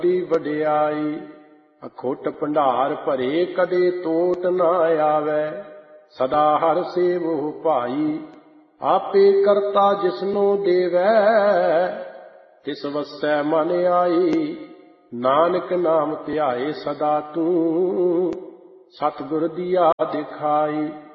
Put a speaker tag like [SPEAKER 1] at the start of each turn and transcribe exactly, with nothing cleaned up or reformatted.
[SPEAKER 1] ਵੱਡੀ ਵਡਿਆਈ। ਅਖੁੱਟ ਭੰਡਾਰ ਭਰੇ ਕਦੇ ਟੋਟ ਨਾ ਆਵੈ, ਸਦਾ ਹਰ ਸੇਵੋ ਭਾਈ। ਆਪੇ ਕਰਤਾ ਜਿਸਨੂੰ ਦੇਵੈ, ਤਿਸ ਵਸੈ ਮਨ ਆਈ। ਨਾਨਕ ਨਾਮ ਧਿਆਏ ਸਦਾ ਤੂੰ, ਸਤਿਗੁਰ ਦੀਆ ਦਿਖਾਈ।